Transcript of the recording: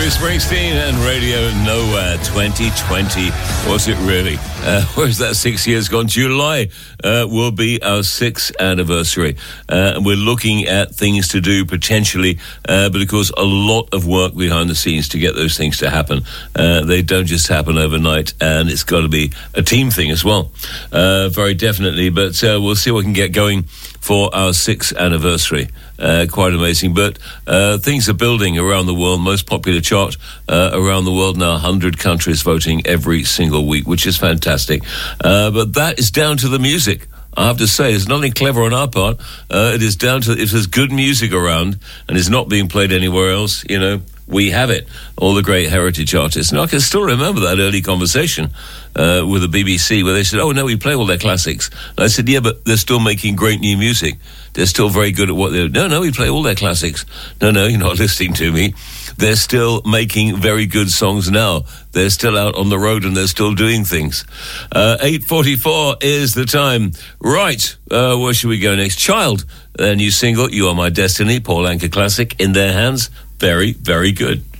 Bruce Springsteen and Radio Nowhere 2020. Was it really? Where's that 6 years gone? July will be our 6th anniversary. And we're looking at things to do potentially, but of course a lot of work behind the scenes to get those things to happen. They don't just happen overnight, and it's got to be a team thing as well. Very definitely, but we'll see what we can get going for our 6th anniversary. Quite amazing, but things are building around the world. Most popular chart around the world now, 100 countries voting every single week, which is fantastic. But that is down to the music. I have to say, there's nothing clever on our part. It is down to, if there's good music around and it's not being played anywhere else, you know, we have it. All the great heritage artists. And I can still remember that early conversation with the BBC where they said, oh, no, we play all their classics. And I said, yeah, but they're still making great new music. They're still very good at what they do. No, we play all their classics. No, you're not listening to me. They're still making very good songs now. They're still out on the road and they're still doing things. 8:44 is the time. Right, where should we go next? Child, their new single, You Are My Destiny, Paul Anka classic, in their hands. Very, very good.